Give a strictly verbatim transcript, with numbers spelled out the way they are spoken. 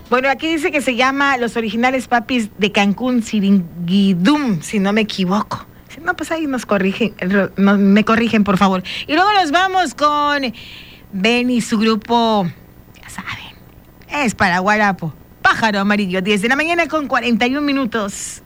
Bueno, aquí dice que se llama Los Originales Papis de Cancún, Siringuidum, si no me equivoco. Si no, pues ahí nos corrigen, no, me corrigen, por favor. Y luego nos vamos con Ben y su grupo, ya saben, es para Guarapo, Pájaro Amarillo, diez de la mañana con cuarenta y un minutos.